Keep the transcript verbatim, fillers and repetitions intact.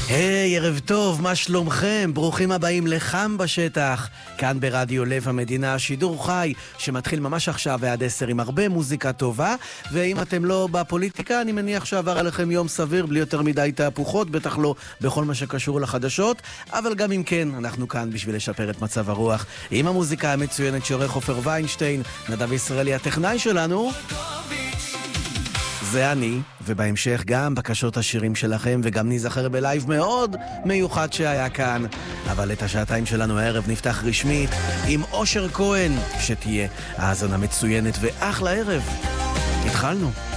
היי, ערב טוב, מה שלומכם? ברוכים הבאים לחם בשטח. כאן ברדיו לב המדינה, שידור חי שמתחיל ממש עכשיו ועד עשר עם הרבה מוזיקה טובה. ואם אתם לא בפוליטיקה, אני מניח שעבר עליכם יום סביר בלי יותר מדי תהפוכות, בטח לא בכל מה שקשור לחדשות. אבל גם אם כן, אנחנו כאן בשביל לשפר את מצב הרוח. עם המוזיקה המצוינת שעורך עופר ויינשטיין, נדב ישראלי הטכנאי שלנו. זה אני, ובהמשך גם בקשות השירים שלכם, וגם נזכר בלייב מאוד מיוחד שהיה כאן. אבל את השעתיים שלנו הערב נפתח רשמית עם אושר כהן, שתהיה האזנה מצוינת ואחלה ערב. התחלנו.